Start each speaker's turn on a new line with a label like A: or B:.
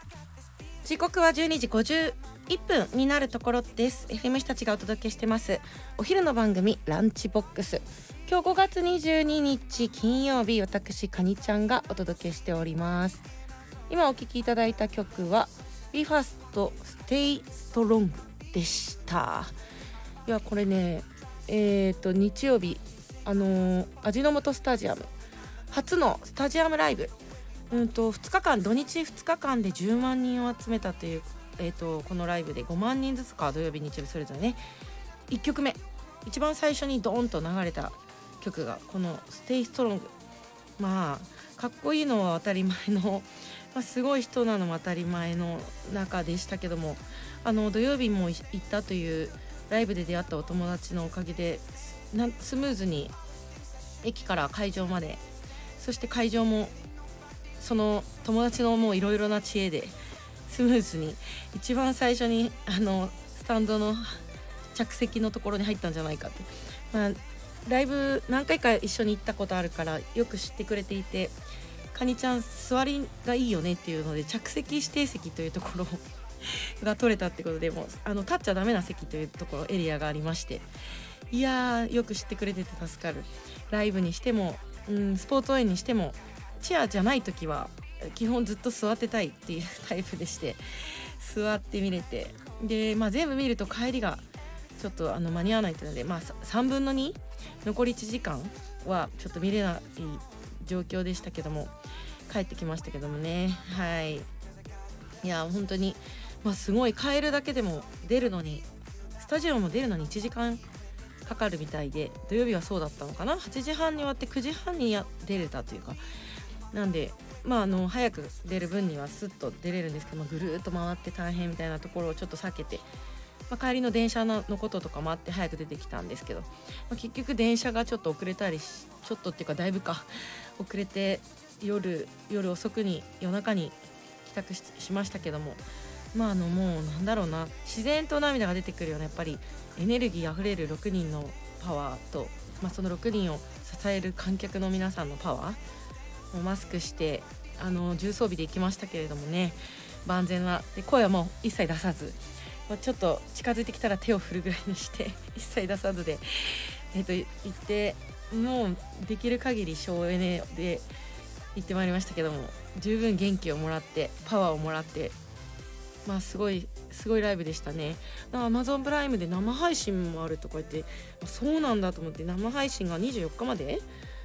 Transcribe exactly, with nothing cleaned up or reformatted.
A: 時刻はじゅうにじごじゅういっぷんになるところです。 エフエム 日立がお届けしてますお昼の番組ランチボックス。今日ごがつにじゅうににち金曜日、私かにちゃんがお届けしております。今お聴きいただいた曲は BE:FIRST Stay Strong でした。いやこれねえーと日曜日あのー、味の素スタジアム初のスタジアムライブ、うんとふつかかん土日ふつかかんでじゅうまんにんを集めたという、えーとこのライブでごまんにんずつか土曜日日曜日それぞれね。いっきょくめ一番最初にドーンと流れた曲がこの Stay Strong。 まあかっこいいのは当たり前の、まあ、すごい人なのも当たり前の中でしたけども、あの土曜日も行ったというライブで出会ったお友達のおかげでなスムーズに駅から会場まで、そして会場もその友達のもういろいろな知恵でスムーズに一番最初にあのスタンドの着席のところに入ったんじゃないかって、まあ、ライブ何回か一緒に行ったことあるからよく知ってくれていて、かにちゃん座りがいいよねっていうので着席指定席というところが取れたってことで、もうあの立っちゃダメな席というところエリアがありまして、いやーよく知ってくれてて助かる。ライブにしても、うん、スポーツ応援にしてもチアじゃない時は基本ずっと座ってたいっていうタイプでして、座って見れてで、まあ、全部見ると帰りがちょっとあの間に合わないというので、まあ、さんぶんのに残りいちじかんはちょっと見れない状況でしたけども、帰ってきましたけどもね。はい、いや本当に、まあ、すごい帰るだけでも出るのにスタジオも出るのにいちじかんかかるみたいで、土曜日はそうだったのかな。はちじはんに終わってくじはんにや出れたというかなんで、まあ、あの早く出る分にはスッと出れるんですけど、ぐるーっと回って大変みたいなところをちょっと避けて、まあ、帰りの電車のこととかもあって早く出てきたんですけど、まあ、結局電車がちょっと遅れたりしちょっとっていうかだいぶか遅れて夜夜遅くに夜中に帰宅 し, しましたけども、まああのもうなんだろうな、自然と涙が出てくるようなやっぱりエネルギーあふれるろくにんのパワーと、まあ、そのろくにんを支える観客の皆さんのパワー、もうマスクしてあの重装備で行きましたけれどもね、万全なで声はもう一切出さず、まあ、ちょっと近づいてきたら手を振るぐらいにして一切出さずで、えっと、行ってもうできる限り省エネで行ってまいりましたけども、十分元気をもらってパワーをもらって、まあすごいすごいライブでしたね。アマゾンプライムで生配信もあるとか言って、そうなんだと思って、生配信がにじゅうよっかまで